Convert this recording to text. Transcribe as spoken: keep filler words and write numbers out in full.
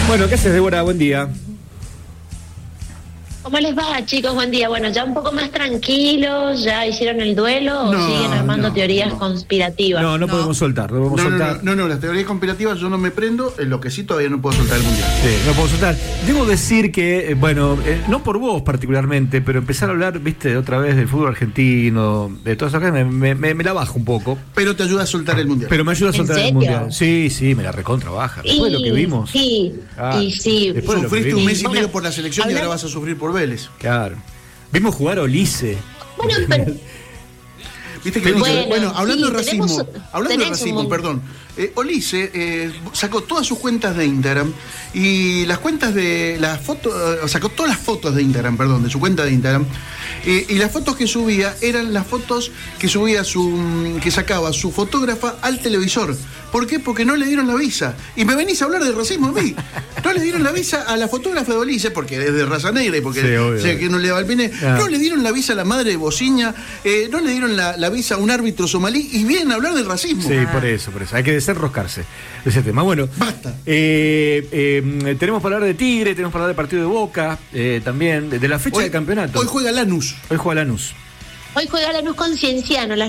Bueno, ¿qué haces, Débora? Buen día. ¿Cómo les va, chicos? Buen día. Bueno, ya un poco más tranquilos, ¿ya hicieron el duelo o No, siguen armando no, teorías no. conspirativas? No, no, No. podemos soltar, no podemos No, no, soltar. no, no, no, las teorías conspirativas yo no me prendo, en lo que sí todavía no puedo soltar el mundial. Sí, no puedo soltar. Debo decir que, eh, bueno, eh, no por vos particularmente, pero empezar a hablar, viste, otra vez del fútbol argentino, de todas esas cosas, me, me, me, me la bajo un poco. Pero te ayuda a soltar el mundial. Pero me ayuda a ¿En soltar el serio? mundial. Sí, sí, me la recontra baja. Después de lo que vimos. Sí, Ah, y sí. después de lo que Sufriste un vimos. mes y Bueno, medio por la selección y hablar- ahora vas a sufrir por Vélez. Claro. Vimos jugar a Olise. Bueno, pero, Viste que Bueno, bueno, bueno, hablando sí, de racismo, tenemos- hablando de tenés racismo, un- perdón. Eh, Olise eh, sacó todas sus cuentas de Instagram y las cuentas de las fotos, eh, sacó todas las fotos de Instagram, perdón, de su cuenta de Instagram. Eh, y las fotos que subía eran las fotos que subía su que sacaba su fotógrafa al televisor. ¿Por qué? Porque no le dieron la visa. Y me venís a hablar de racismo a mí. No le dieron la visa a la fotógrafa de Olise porque es de raza negra y porque Sí, obvio, sé obvio. que no le va el pene. Ah. No le dieron la visa a la madre de Bociña, eh, no le dieron la, la visa a un árbitro somalí y vienen a hablar del racismo. Sí, por eso, por eso. Hay que desenroscarse de ese tema. Bueno, Basta. eh, eh, tenemos para hablar de Tigre, tenemos para hablar de partido de Boca, eh, también, de, de la fecha Hoy- del campeonato. Hoy juega Lanús. Hoy juega Lanús. hoy juega Lanús con Cienciano,